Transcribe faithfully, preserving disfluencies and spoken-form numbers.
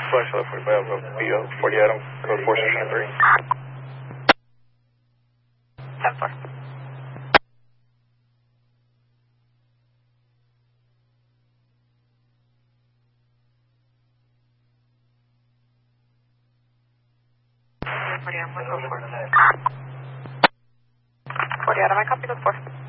Flash left forty-five, B O, forty Adam, code four six nine three. ten four. forty Adam, code four. forty Adam, I copy code four.